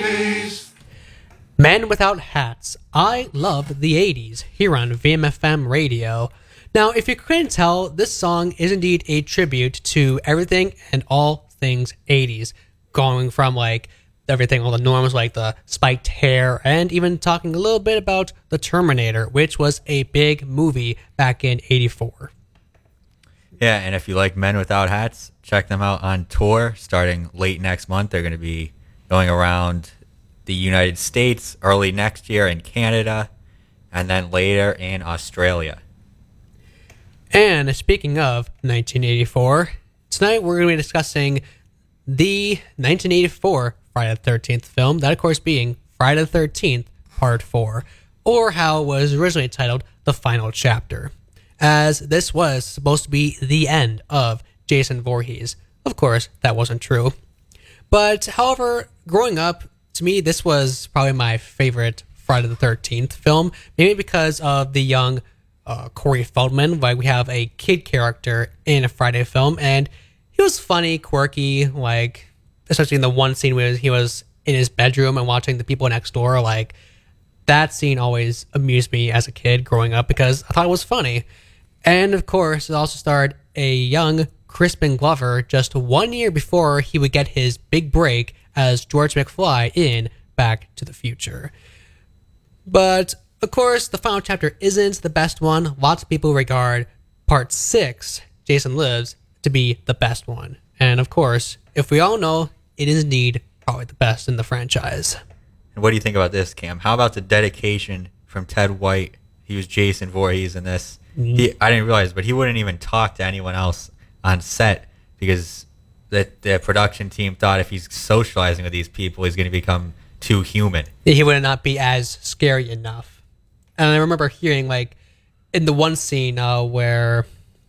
Men Without Hats. I love the 80s here on VMFM Radio. Now, if you couldn't tell, this song is indeed a tribute to everything and all things 80s, going from like everything, all the norms like the spiked hair, and even talking a little bit about The Terminator, which was a big movie back in 84. Yeah, and if you like Men Without Hats, check them out on tour starting late next month. They're going to be going around the United States early next year in Canada, and then later in Australia. And speaking of 1984, tonight we're going to be discussing the 1984 Friday the 13th film, that of course being Friday the 13th Part 4, or how it was originally titled The Final Chapter, as this was supposed to be the end of Jason Voorhees. Of course, that wasn't true. But, however, growing up, to me, this was probably my favorite Friday the 13th film, maybe because of the young Corey Feldman. Like, we have a kid character in a Friday film, and he was funny, quirky, like, especially in the one scene where he was in his bedroom and watching the people next door. Like, that scene always amused me as a kid growing up because I thought it was funny. And, of course, it also starred a young Crispin Glover just 1 year before he would get his big break as George McFly in Back to the Future. But, of course, the final chapter isn't the best one. Lots of people regard Part 6, Jason Lives, to be the best one. And, of course, if we all know, it is indeed probably the best in the franchise. And what do you think about this, Cam? How about the dedication from Ted White? He was Jason Voorhees in this. I didn't realize, but he wouldn't even talk to anyone else on set because the production team thought if he's socializing with these people, he's going to become too human. He would not be as scary enough. And I remember hearing, like, in the one scene where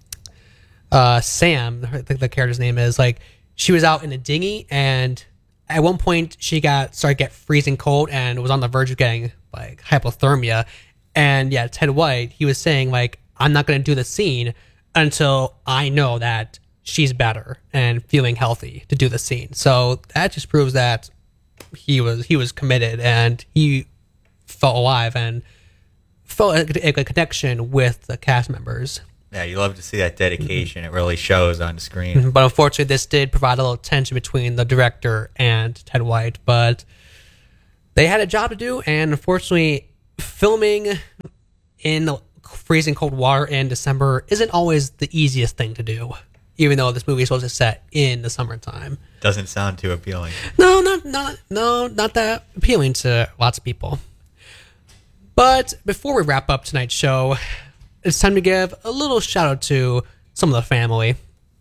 Sam, I think the character's name is, like, she was out in a dinghy, and at one point she started to get freezing cold and was on the verge of getting, like, hypothermia. And, yeah, Ted White, he was saying, like, I'm not going to do the scene until I know that she's better and feeling healthy to do the scene. So that just proves that he was committed and he felt alive and felt a connection with the cast members. Yeah, you love to see that dedication. It really shows on the screen. But unfortunately, this did provide a little tension between the director and Ted White. But they had a job to do, and unfortunately, filming in freezing cold water in December isn't always the easiest thing to do, even though this movie is supposed to set in the summertime. Doesn't sound too appealing. No, not that appealing to lots of people. But before we wrap up tonight's show, it's time to give a little shout out to some of the family.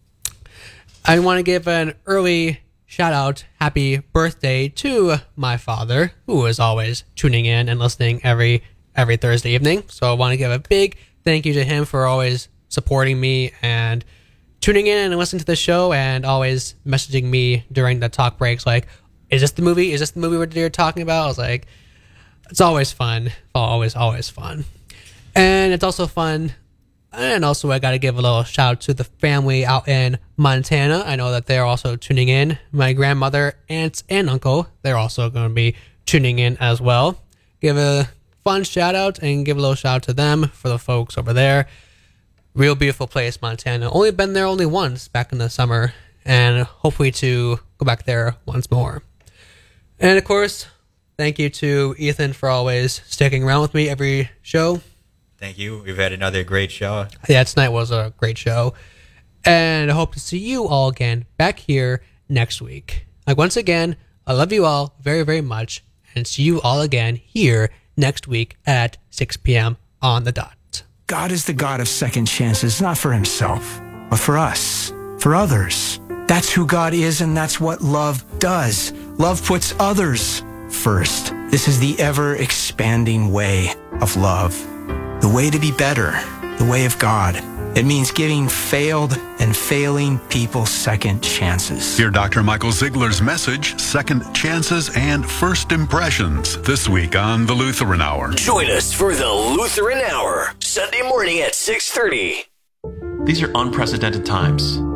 I want to give an early shout out, happy birthday to my father, who is always tuning in and listening every Thursday evening. So I want to give a big thank you to him for always supporting me and tuning in and listening to the show and always messaging me during the talk breaks like, is this the movie? Is this the movie what you're talking about? I was like, it's always fun. Always fun. And it's also fun. And also I got to give a little shout out to the family out in Montana. I know that they're also tuning in. My grandmother, aunts, and uncle, they're also going to be tuning in as well. Give a fun shout out and give a little shout out to them for the folks over there. Real beautiful place, Montana. Only been there once back in the summer, and hopefully to go back there once more. And of course, thank you to Ethan for always sticking around with me every show. Thank you. We've had another great show. Yeah, tonight was a great show. And I hope to see you all again back here next week. Like, once again, I love you all very, very much, and see you all again here next week at 6 p.m. on the dot. God is the God of second chances, not for himself, but for us, for others. That's who God is, and that's what love does. Love puts others first. This is the ever-expanding way of love. The way to be better, the way of God. It means giving failed and failing people second chances. Hear Dr. Michael Ziegler's message, Second Chances and First Impressions, this week on The Lutheran Hour. Join us for The Lutheran Hour, Sunday morning at 6:30. These are unprecedented times.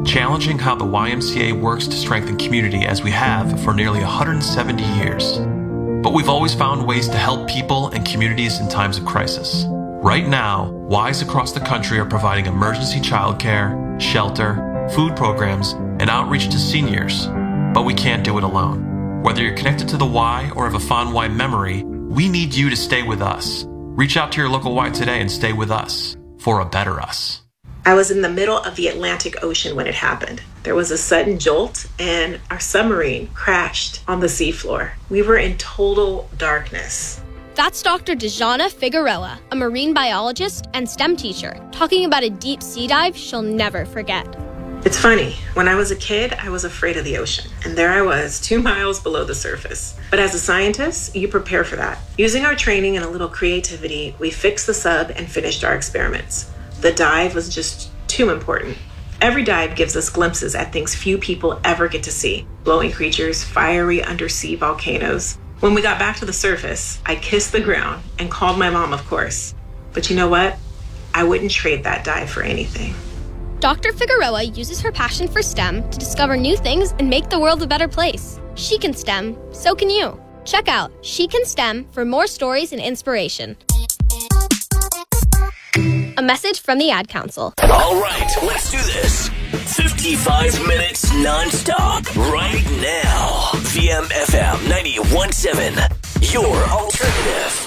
challenging how the YMCA works to strengthen community as we have for nearly 170 years. But we've always found ways to help people and communities in times of crisis. Right now, Ys across the country are providing emergency childcare, shelter, food programs, and outreach to seniors. But we can't do it alone. Whether you're connected to the Y or have a fond Y memory, we need you to stay with us. Reach out to your local Y today and stay with us for a better us. I was in the middle of the Atlantic Ocean when it happened. There was a sudden jolt and our submarine crashed on the seafloor. We were in total darkness. That's Dr. Dejana Figueroa, a marine biologist and STEM teacher, talking about a deep sea dive she'll never forget. It's funny, when I was a kid, I was afraid of the ocean, and there I was, 2 miles below the surface. But as a scientist, you prepare for that. Using our training and a little creativity, we fixed the sub and finished our experiments. The dive was just too important. Every dive gives us glimpses at things few people ever get to see. Glowing creatures, fiery undersea volcanoes. When we got back to the surface, I kissed the ground and called my mom, of course. But you know what? I wouldn't trade that dive for anything. Dr. Figueroa uses her passion for STEM to discover new things and make the world a better place. She can STEM, so can you. Check out She Can STEM for more stories and inspiration. A message from the Ad Council. All right, let's do this. 55 minutes non-stop right now. VMFM 91.7, your alternative.